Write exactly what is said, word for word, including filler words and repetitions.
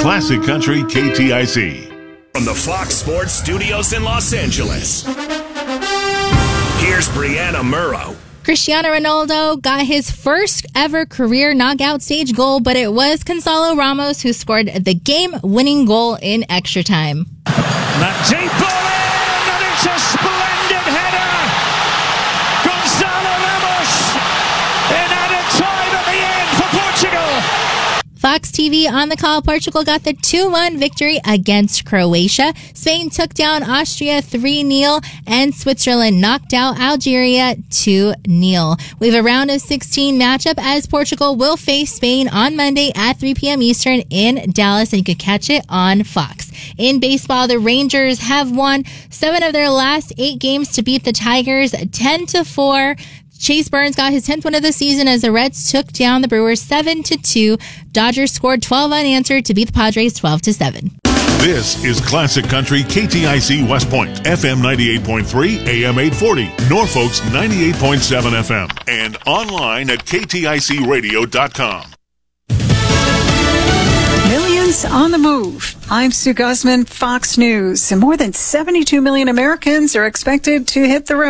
Classic Country K T I C. From the Fox Sports Studios in Los Angeles, here's Brianna Murrow. Cristiano Ronaldo got his first ever career knockout stage goal, but it was Gonzalo Ramos who scored the game-winning goal in extra time. That deep ball in, and it's a splendid header. Gonzalo Ramos in added time at the end for Portugal. Fox T V on the call. Portugal got the two one victory against Croatia. Spain took down Austria three nil, and Switzerland knocked out Algeria two nil. We have a round of sixteen matchup as Portugal will face Spain on Monday at three p.m. Eastern in Dallas, and you can catch it on Fox. In baseball, the Rangers have won seven of their last eight games to beat the Tigers ten to four. Chase Burns got his tenth win of the season as the Reds took down the Brewers seven to two. Dodgers scored twelve unanswered to beat the Padres twelve to seven. This is Classic Country K T I C West Point, F M ninety-eight point three, A M eight forty, Norfolk's ninety-eight point seven F M, and online at K T I C radio dot com. Millions on the move. I'm Sue Guzman, Fox News. And more than seventy-two million Americans are expected to hit the road